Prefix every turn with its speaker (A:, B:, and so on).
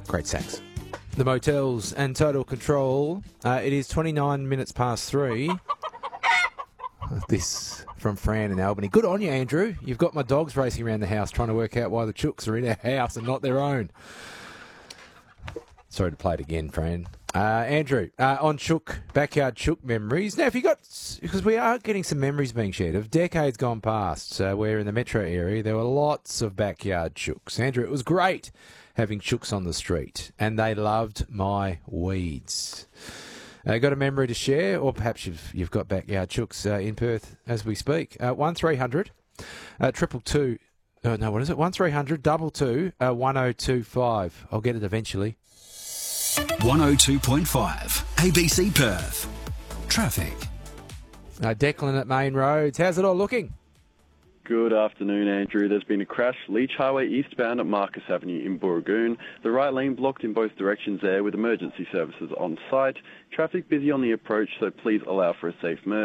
A: Great sax. The Motels and Total Control. It is 29 minutes past 3. This from Fran in Albany. Good on you, Andrew. You've got my dogs racing around the house trying to work out why the chooks are in our house and not their own. Sorry to play it again, Fran. Andrew, on chook, backyard chook memories. Now, if you got, because we are getting some memories being shared of decades gone past, where in the metro area there were lots of backyard chooks. Andrew, it was great having chooks on the street, and they loved my weeds. Got a memory to share, or perhaps you've got backyard chooks in Perth as we speak. 1300 222. No, what is it? 1300 222 1025. I'll get it eventually.
B: 102.5 ABC Perth. Traffic.
A: Declan at Main Roads. How's it all looking?
C: Good afternoon, Andrew. There's been a crash, Leach Highway eastbound at Marcus Avenue in Booragoon. The right lane blocked in both directions there with emergency services on site. Traffic busy on the approach, so please allow for a safe merge.